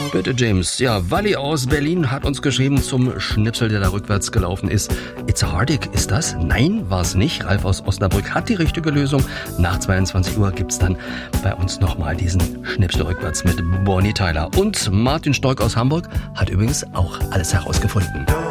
Bitte, James. Ja, Wally aus Berlin hat uns geschrieben zum Schnipsel, der da rückwärts gelaufen ist. It's a Heartache, ist das? Nein, war es nicht. Ralf aus Osnabrück hat die richtige Lösung. Nach 22 Uhr gibt's dann bei uns nochmal diesen Schnipsel rückwärts mit Bonnie Tyler. Und Martin Stork aus Hamburg hat übrigens auch alles herausgefunden.